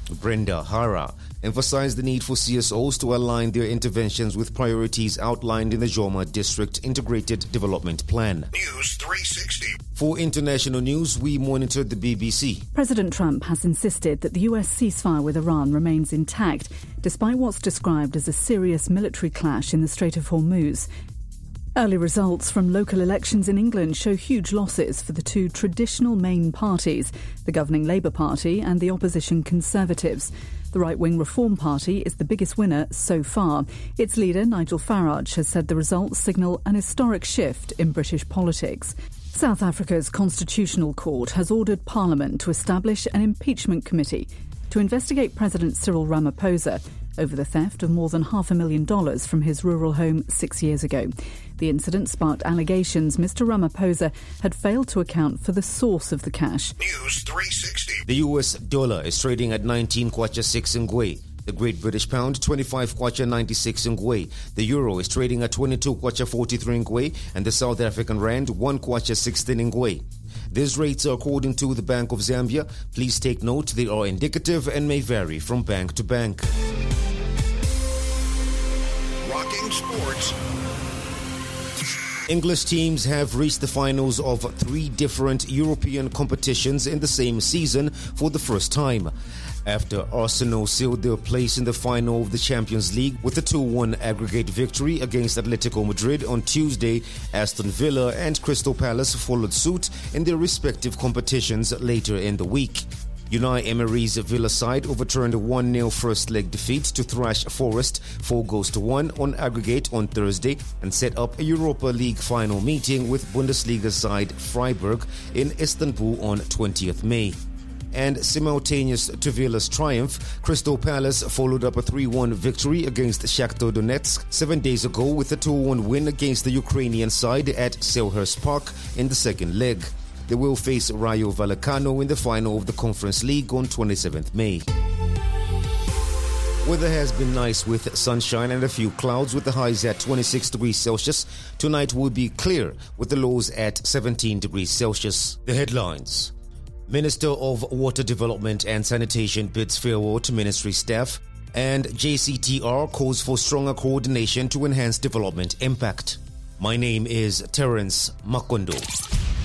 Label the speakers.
Speaker 1: Brenda Hara, emphasized the need for CSOs to align their interventions with priorities outlined in the Joma District Integrated Development Plan.
Speaker 2: News 360.
Speaker 1: For international news, we monitored the BBC.
Speaker 3: President Trump has insisted that the US ceasefire with Iran remains intact, despite what's described as a serious military clash in the Strait of Hormuz. Early results from local elections in England show huge losses for the two traditional main parties, the governing Labour Party and the opposition Conservatives. The right-wing Reform Party is the biggest winner so far. Its leader, Nigel Farage, has said the results signal an historic shift in British politics. South Africa's Constitutional Court has ordered Parliament to establish an impeachment committee to investigate President Cyril Ramaphosa over the theft of more than $500,000 from his rural home 6 years ago. The incident sparked allegations Mr. Ramaphosa had failed to account for the source of the cash.
Speaker 2: News 360.
Speaker 1: The US dollar is trading at 19 kwacha 6 ngwe. The Great British Pound, 25 kwacha 96 ngwe. The Euro is trading at 22 kwacha 43 ngwe. And the South African Rand, 1 kwacha 16 ngwe. These rates are according to the Bank of Zambia. Please take note they are indicative and may vary from bank to bank.
Speaker 2: Rocking sports.
Speaker 1: English teams have reached the finals of 3 different European competitions in the same season for the first time. After Arsenal sealed their place in the final of the Champions League with a 2-1 aggregate victory against Atletico Madrid on Tuesday, Aston Villa and Crystal Palace followed suit in their respective competitions later in the week. Unai Emery's Villa side overturned a 1-0 first-leg defeat to thrash Forest 4-1 on aggregate on Thursday and set up a Europa League final meeting with Bundesliga side Freiburg in Istanbul on 20th May. And simultaneous to Villa's triumph, Crystal Palace followed up a 3-1 victory against Shakhtar Donetsk 7 days ago with a 2-1 win against the Ukrainian side at Selhurst Park in the second leg. They will face Rayo Vallecano in the final of the Conference League on 27th May. Weather has been nice with sunshine and a few clouds with the highs at 26 degrees Celsius. Tonight will be clear with the lows at 17 degrees Celsius. The headlines. Minister of Water Development and Sanitation bids farewell to ministry staff, and JCTR calls for stronger coordination to enhance development impact. My name is Terence Makondo.